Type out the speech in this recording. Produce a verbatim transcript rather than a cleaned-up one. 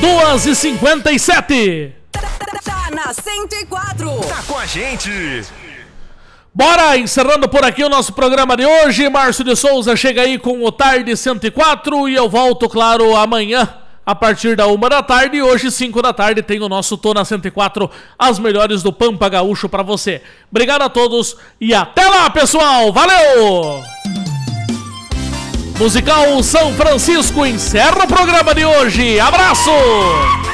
duas e cinquenta e sete. Tá na cento e quatro. Tá com a gente. Bora, encerrando por aqui o nosso programa de hoje. Márcio de Souza chega aí com o Tarde cento e quatro e eu volto, claro, amanhã a partir da uma da tarde. E hoje, cinco da tarde, tem o nosso Tô na cento e quatro, as melhores do Pampa Gaúcho pra você. Obrigado a todos e até lá, pessoal. Valeu! Musical São Francisco encerra o programa de hoje. Abraço!